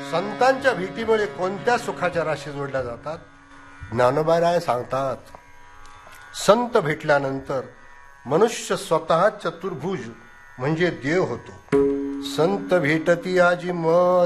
संतांच्या भेटीमुळे कोणत्या सुखाच्या राशी जोडल्या जातात? ज्ञानोबाराय सांगतात, संत भेटल्यानंतर मनुष्य स्वतः चतुर्भुज म्हणजे देव होतो. संत भेटती आजी मत